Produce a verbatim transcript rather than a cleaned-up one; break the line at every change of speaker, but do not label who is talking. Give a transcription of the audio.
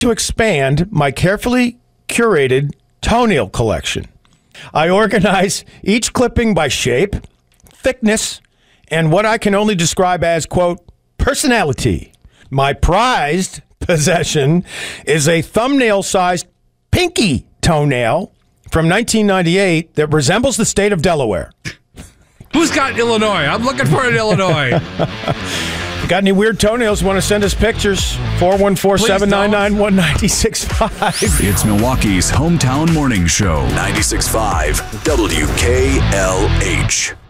to expand my carefully curated toenail collection. I organize each clipping by shape, thickness, and what I can only describe as, quote, personality. My prized possession is a thumbnail-sized pinky toenail from nineteen ninety-eight that resembles the state of Delaware.
Who's got Illinois? I'm looking for an Illinois.
Got any weird toenails? Want to send us pictures? four one four, seven nine nine, one nine six five.
It's Milwaukee's hometown morning show. ninety-six point five W K L H.